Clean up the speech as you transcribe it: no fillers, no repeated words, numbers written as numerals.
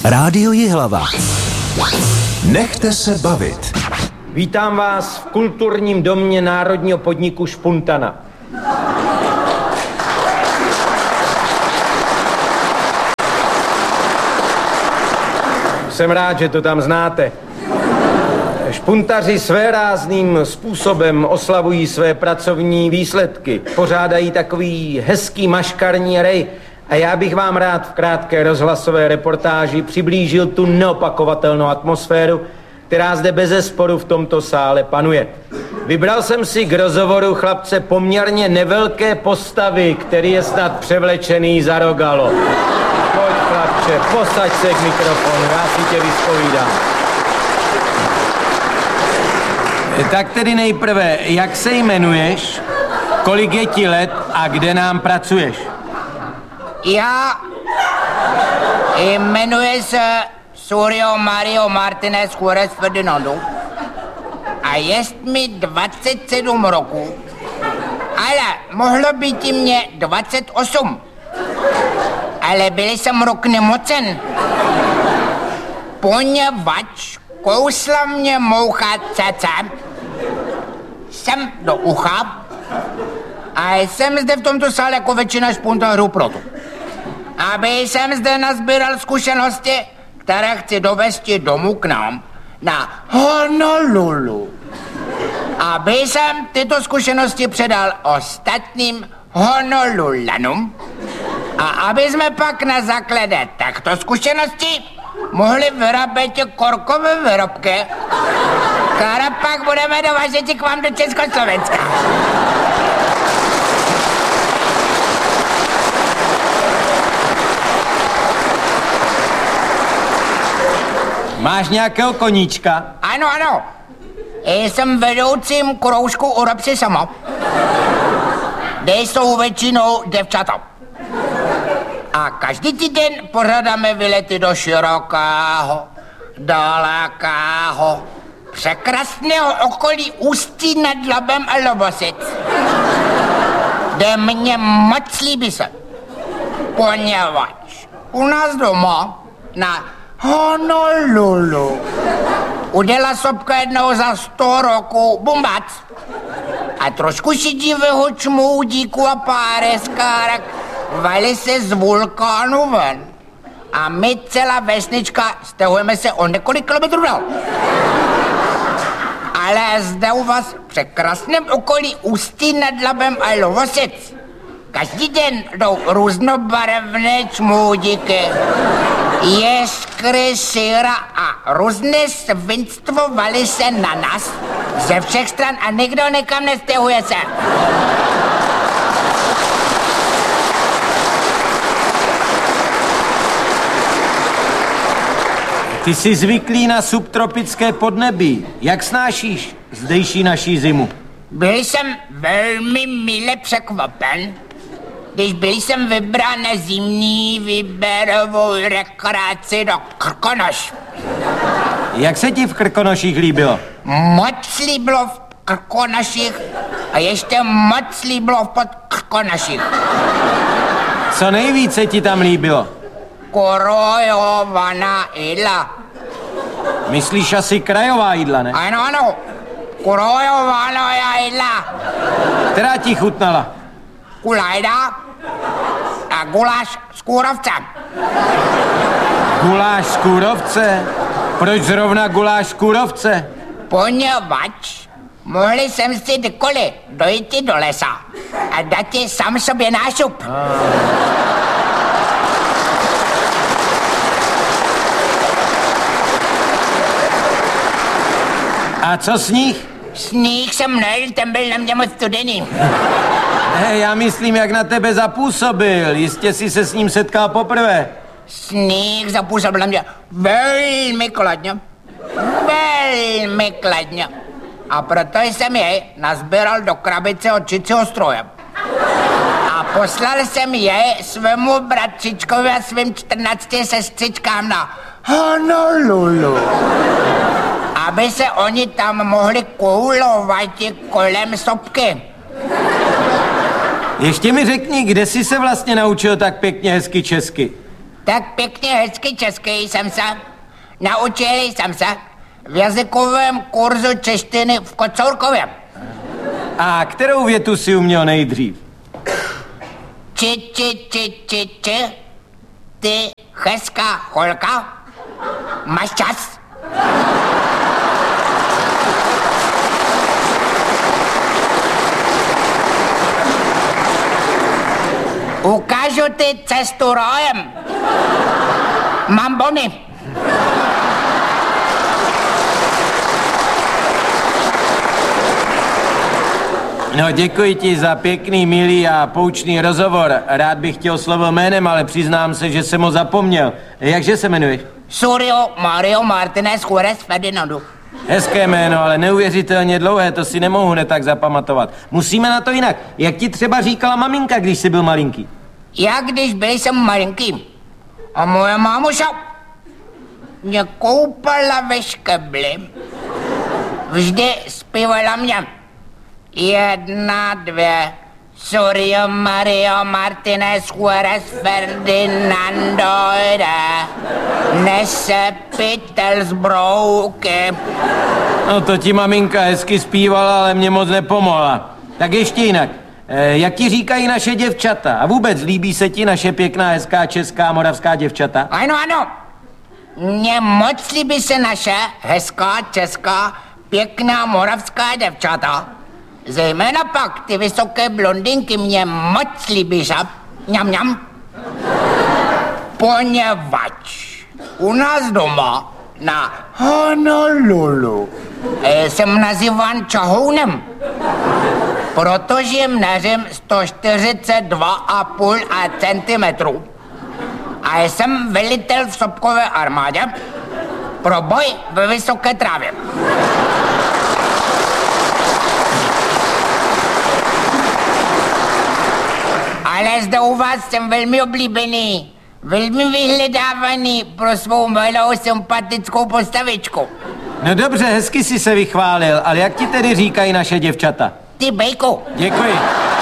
Rádio Jihlava. Nechte se bavit. Vítám vás v kulturním domě národního podniku Špuntana. Jsem rád, že to tam znáte. Špuntaři svérázným způsobem oslavují své pracovní výsledky. Pořádají takový hezký maškarní rej. A já bych vám rád v krátké rozhlasové reportáži přiblížil tu neopakovatelnou atmosféru, která zde bezesporu v tomto sále panuje. Vybral jsem si k rozhovoru chlapce poměrně nevelké postavy, který je snad převlečený za rogalo. Pojď, chlapče, posaď se k mikrofonu, já si tě vyspovídám. Tak tedy nejprve, jak se jmenuješ, kolik je ti let a kde nám pracuješ? Já jmenuji se Suryo Mario Martinez Juarez Ferdinando a jest mi 27 roků, ale mohlo být i mě 28. Ale byl jsem rok nemocen, poněvadž kousla mě moucha caca, jsem do ucha a jsem zde v tomto sále jako většina špuntařů proto, aby jsem zde nazbíral zkušenosti, které chci dovesti domů k nám na Honolulu. Aby jsem tyto zkušenosti předal ostatním Honolulanům a aby jsme pak na základě těchto zkušeností mohli vyrábět korkové výrobky, které pak budeme dovážet k vám do Československa. Máš nějakého koníčka? Ano, ano. Jsem vedoucím kroužku Urob si sama, kde jsou většinou děvčata. A každý týden pořádáme výlety do širokého, dalekého, překrásného okolí Ústí nad Labem a Lovosic, kde mě moc líbí se, poněvadž u nás doma na Honolulu udělá sopka jednou za 100 roků bumbac a trošku šedivého čmoudíku a páreskárek valí se z vulkánu ven. A my celá vesnička stahujeme se o několik kilometrů dál. Ale zde u vás v překrásném okolí Ústí nad Labem a Lovosic každý den jdou různobarevné čmoudíky, jeskry, síra a různé svinstvo valí se na nás ze všech stran a nikdo nikam nestěhuje se. Ty jsi zvyklý na subtropické podnebí. Jak snášíš zdejší naší zimu? Byl jsem velmi mile překvapen, když byl jsem vybrán na zimní výběrovou rekreaci do Krkonoš. Jak se ti v Krkonoších líbilo? Moc líbilo v Krkonoších a ještě moc líbilo v Podkrkonoších. Co nejvíce ti tam líbilo? Krojovaná jídla. Myslíš asi krajová jídla, ne? Ano, ano. Krojovaná jídla. Která ti chutnala? Kulajda a guláš z kůrovce. Guláš z kůrovce? Proč zrovna guláš z kůrovce? Poněvadž mohli jsem si kdykoliv dojít do lesa a dát ti sám sobě nášup. A co sníh? Sníh jsem nejel, ten byl na mě moc studený. Ne, já myslím, jak na tebe zapůsobil. Jistě jsi se s ním setkal poprvé. Sníh zapůsobil na mě velmi kladně. Velmi kladně. A proto jsem jej nazbíral do krabice od čicího stroje. A poslal jsem jej svému bratřičkovi a svým 14 sestřičkám na Honolulu, aby se oni tam mohli koulovat kolem sopky. Ještě mi řekni, kde jsi se vlastně naučil tak pěkně hezky česky? Tak pěkně hezky český jsem se. Naučil jsem se v jazykovém kurzu češtiny v Kocourkově. A kterou větu si uměl nejdřív? Či, ty hezká holka, máš čas? Ukážu ti cestu rojem. Mám bony. No, děkuji ti za pěkný, milý a poučný rozhovor. Rád bych tě oslovil jménem, ale přiznám se, že jsem ho zapomněl. Jakže se jmenuješ? Suryo Mario Martinez Juárez Ferdinando. Hezké jméno, ale neuvěřitelně dlouhé, to si nemohu hned tak zapamatovat. Musíme na to jinak. Jak ti třeba říkala maminka, když jsi byl malinký? Já když byl jsem malinký a moje mámuša mě koupala ve škebli, vždy zpívala mě 1, 2, Suryo Mario Martinez Juárez Ferdinando nese pytel z brouky. No to ti maminka hezky zpívala, ale mě moc nepomohla. Tak ještě jinak. Jak ti říkají naše děvčata? A vůbec líbí se ti naše pěkná, hezká, česká, moravská děvčata? Ano, ano. Mně moc líbí se naše hezká, česká, pěkná, moravská děvčata. Zejména pak ty vysoké blondinky mě moc líbí, že? Mňam. Poněvadž u nás doma na Honolulu jsem nazýván čahounem, protože měřím 142,5 cm a jsem velitel v sopkové armádě pro boj ve vysoké trávě. Ale zde u vás jsem velmi oblíbený, velmi vyhledávaný pro svou malou sympatickou postavičku. No dobře, hezky jsi se vychválil, ale jak ti tedy říkají naše děvčata? Ty bejku. Děkuji.